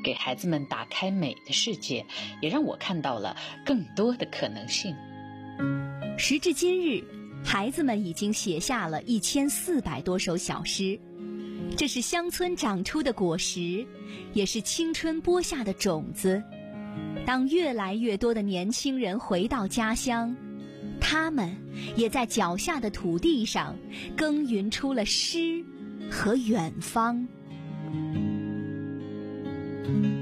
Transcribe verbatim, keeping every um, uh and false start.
给孩子们打开美的世界，也让我看到了更多的可能性。 时至今日，孩子们已经写下了一千四百多首小诗，这是乡村长出的果实，也是青春播下的种子。当越来越多的年轻人回到家乡，他们也在脚下的土地上耕耘出了诗和远方。